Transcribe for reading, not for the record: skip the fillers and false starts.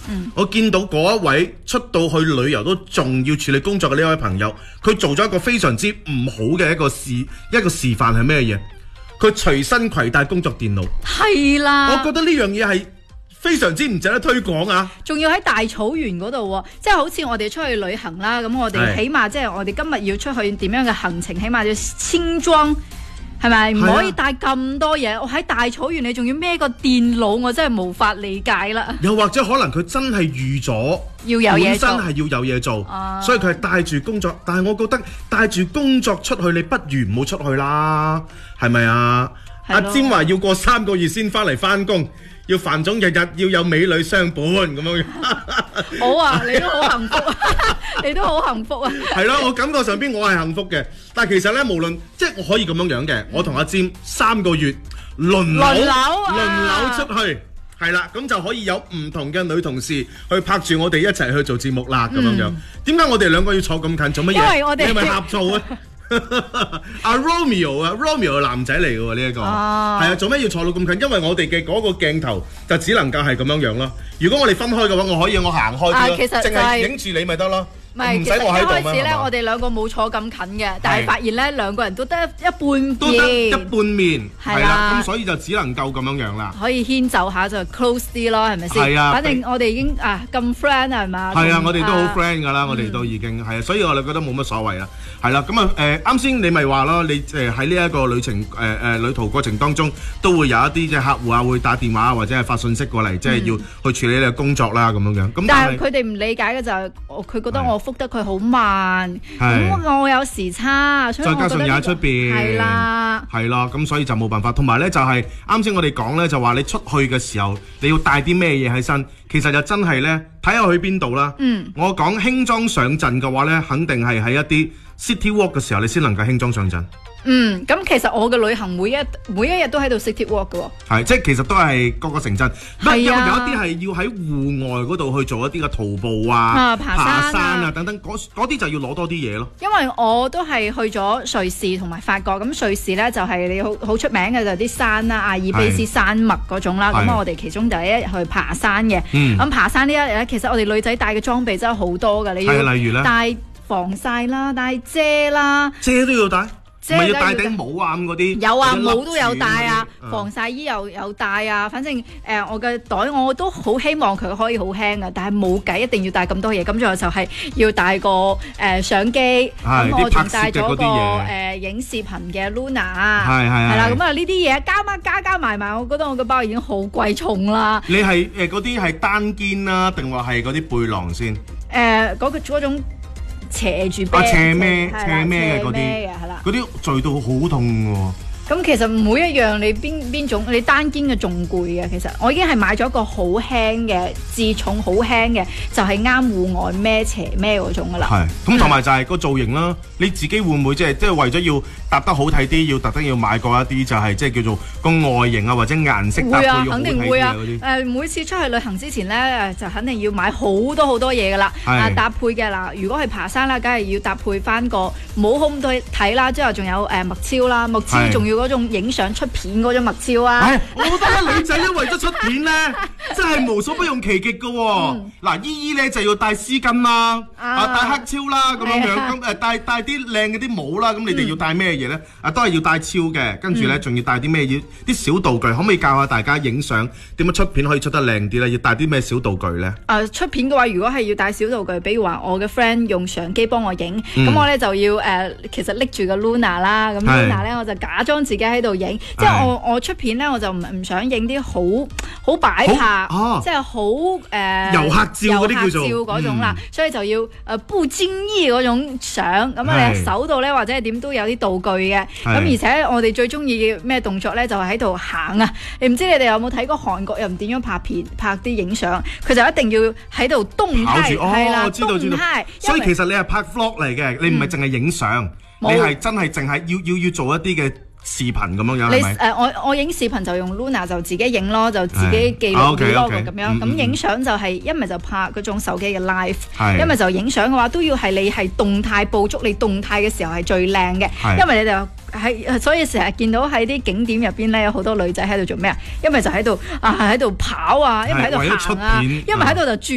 我見到嗰一位出到去旅遊都仲要處理工作嘅呢位朋友，佢做咗一個非常之唔好嘅一個示範係咩嘢？佢隨身攜帶工作電腦。 係啦， 我覺得呢樣嘢係非常之唔值得推廣啊！ 仲要喺大草原嗰度喎，即係好似我哋出去旅行啦，咁我哋起碼即係我哋今日要出去點樣嘅行程，起碼要輕裝。係咪唔可以帶咁多嘢？我喺大草原，你仲要孭個電腦，我真係無法理解啦。 又或者可能佢真係預咗要有嘢做， 本身係要有嘢做，所以佢係帶住工作。但係我覺得帶住工作出去，你不如唔好出去啦，係咪啊？阿詹話要過3個月先翻嚟翻工。要范總日日要有美女相伴咁樣。 好啊，你都好幸福啊！你都好幸福啊！ 係咯，我感覺上邊我係幸福嘅，但係其實咧，無論即係我可以咁樣嘅，我同阿占3個月輪流出去，係啦，咁就可以有唔同嘅女同事去拍住我哋一齊去做節目啦，咁樣樣。點解我哋2個要坐咁近做乜嘢？ 因為我哋你係咪呷醋啊？阿 Romeo 男仔嚟嘅喎，呢一個係啊，做咩要坐到咁近？因為我哋嘅嗰個鏡頭就只能夠係咁樣樣咯。如果我哋分開嘅話，我可以我行開啲咯，淨係影住你咪得咯。唔使我喺度咩？ 一開始咧，我哋2個冇坐咁近嘅，但係發現咧2個人都得一半面， 係啦，咁所以就只能夠咁樣樣啦。 可以牽就下就 close 啲咯，係咪先？係啊，反正我哋已經咁 friend 係嘛？ 係啊，我哋都好 friend 㗎啦，我哋都已經係啊，所以我哋覺得冇乜所謂啦。係啦，咁啱先你咪話咯，你喺呢一個旅程旅途過程當中，都會有一啲即係客戶啊會打電話或者係發信息過嚟，即係要去處理你嘅工作啦咁樣樣。咁但係佢哋唔理解嘅就係佢覺得我覆得佢好慢，咁我有時差，所以再加上又喺出邊， 係啦， 咁所以就冇辦法。同埋咧就係啱先我哋講咧就話你出去嘅時候你要帶啲咩嘢喺身，其實就真係咧睇下去邊度啦。我講輕裝上陣嘅話咧，肯定係喺一啲City Walk 嘅時候，你先能夠輕裝上陣。 咁其實我嘅旅行每一日都喺度 City Walk 嘅喎。 係，即係其實都係各個城鎮。有一啲係要喺戶外嗰度去做一啲嘅徒步啊、爬山啊等等，嗰啲就要攞多啲嘢咯。因為我都係去咗瑞士同埋法國，咁瑞士咧就係你好出名嘅就係啲山啦，阿爾卑斯山脈嗰種啦。咁我哋其中就係一日去爬山嘅。咁爬山呢一日咧，其實我哋女仔帶嘅裝備真係好多㗎，你要例如咧帶防曬啦，帶遮啦， 遮都要帶。唔係要戴頂帽啊咁嗰啲， 有啊，帽都有戴啊，防曬衣又有戴啊。反正我嘅袋我都好希望佢可以好輕啊，但係冇計，一定要帶咁多嘢。咁最後就係要帶個相機，咁我仲帶咗個影視頻嘅 Luna， 係啦。咁啊呢啲嘢加埋，我覺得我個包已經好貴重啦。 你係嗰啲係單肩啦，定話係嗰啲背囊先？ 嗰種。斜住斜孭嘅嗰啲，嗰啲墜到好痛喎。 咁其實每一樣你邊種，你單肩嘅仲攰嘅。其實我已經係買咗一個好輕嘅，自重好輕嘅，就係啱戶外孭斜孭嗰種噶啦。 係，咁同埋就係個造型啦。你自己會唔會即係為咗要搭得好睇啲，要特登要買過一啲就係即係叫做個外形啊或者顏色搭配要好睇啲肯定會啊。每次出去旅行之前咧，就肯定要買好多嘢噶啦。搭配嘅嗱，如果係爬山啦，梗係要搭配翻個冇好咁多睇啦，之後仲有墨超啦，墨超仲要嗰種影相出片嗰種墨超啊！ 我覺得女仔咧為咗出片咧，真係無所不用其極噶喎。嗱，依依咧就要帶絲巾啦，帶黑超啦咁樣樣，咁帶啲靚嘅啲帽啦。咁你哋要帶咩嘢咧？都係要帶超嘅，跟住咧仲要帶啲咩嘢？啲小道具可唔可以教下大家影相點樣出片可以出得靚啲咧？要帶啲咩小道具咧？ 出片嘅話，如果係要帶小道具，比如話我嘅 friend 用相機幫我影，咁我咧就要其實拎住個 Luna 啦，咁 Luna 咧我就假裝自己喺度影，即係我出片咧，我就唔想影啲好擺拍，即係好遊客照嗰啲叫做嗰種啦，所以就要不經意嗰種相，咁啊你手度咧或者係點都有啲道具嘅，咁而且我哋最中意咩動作咧就係喺度行啊！你唔知你哋有冇睇過韓國人點樣拍片拍啲影相？佢就一定要喺度動態，係啦，動態。 所以其實你係拍 vlog 嚟嘅，你唔係淨係影相，你係真係淨係要做一啲嘅視頻咁樣樣係咪？ 我影視頻就用 Luna 就自己影咯，就自己記錄咁樣。咁影相就係一咪就拍嗰種手機嘅 live，一咪就影相嘅話都要係你係動態捕捉，你動態嘅時候係最靚嘅，因為你哋所以成日見到喺啲景點入邊咧有好多女仔喺度做咩啊？一咪就喺度跑啊，一咪喺度行啊，一咪喺度就轉。